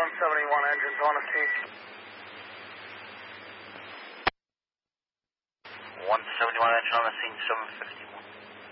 171 engines on the scene. 171 engine on the scene, 751.